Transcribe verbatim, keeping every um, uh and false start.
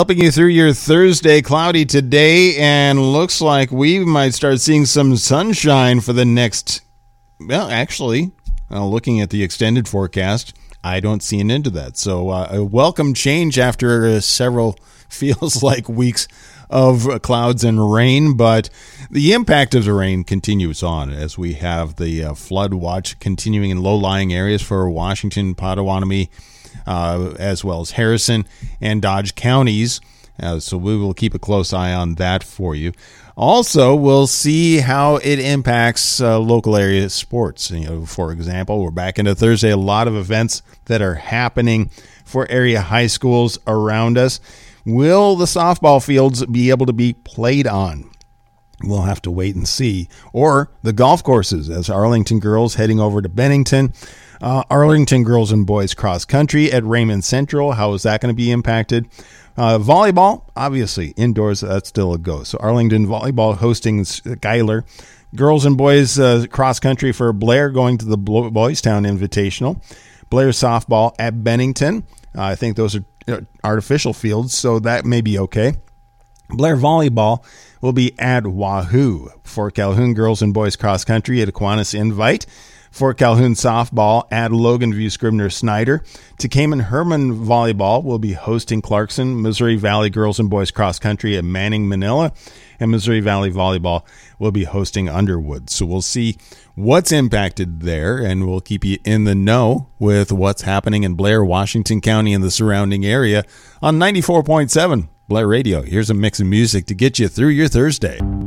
Helping you through your Thursday. Cloudy today, and looks like we might start seeing some sunshine for the next, well, actually, uh, looking at the extended forecast, I don't see an end to that. So uh, a welcome change after uh, several, feels like weeks of uh, clouds and rain, but the impact of the rain continues on as we have the uh, flood watch continuing in low-lying areas for Washington, Potawatomi, uh, as well as Harrison and Dodge counties. Uh, so we will keep a close eye on that for you. Also, we'll see how it impacts uh, local area sports. You know, for example, we're back into Thursday. A lot of events that are happening for area high schools around us. Will the softball fields be able to be played on? We'll have to wait and see. Or the golf courses, as Arlington girls heading over to Bennington. Uh, Arlington girls and boys cross country at Raymond Central. How is that going to be impacted? Uh, volleyball, obviously, indoors, that's still a go. So Arlington volleyball hosting Schuyler. Girls and boys uh, cross country for Blair going to the Boys Town Invitational. Blair softball at Bennington. Uh, I think those are artificial fields, so that may be okay. Blair volleyball will be at Wahoo. Fort Calhoun girls and boys cross country at Aquinas Invite. Fort Calhoun softball at Logan View Scribner Snyder. Tecumseh Herman volleyball will be hosting Clarkson. Missouri Valley girls and boys cross country at Manning, Manila. And Missouri Valley volleyball will be hosting Underwood. So we'll see what's impacted there, and we'll keep you in the know with what's happening in Blair, Washington County, and the surrounding area on ninety-four point seven Blair Radio. Here's a mix of music to get you through your Thursday.